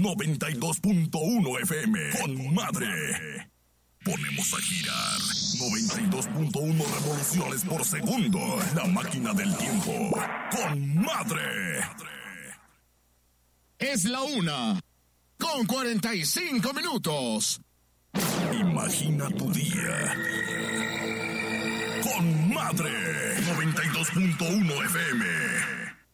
92.1 FM. Con madre. Ponemos a girar 92.1 revoluciones por segundo. La máquina del tiempo. Con madre. Es la 1:45. Imagina tu día. Con madre. 92.1 FM.